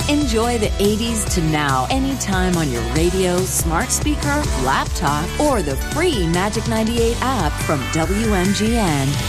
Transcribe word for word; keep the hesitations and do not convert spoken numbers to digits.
Enjoy the eighties to now anytime on your radio, smart speaker, laptop, or the free Magic ninety-eight app from W M G N.